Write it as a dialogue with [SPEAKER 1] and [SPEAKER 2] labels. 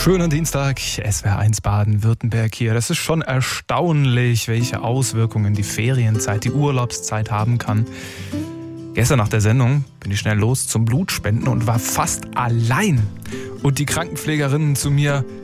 [SPEAKER 1] Schönen Dienstag, SWR1 Baden-Württemberg hier. Das ist schon erstaunlich, welche Auswirkungen die Ferienzeit, die Urlaubszeit haben kann. Gestern nach der Sendung bin ich schnell los zum Blutspenden und war fast allein. Und die Krankenpflegerinnen zu mir,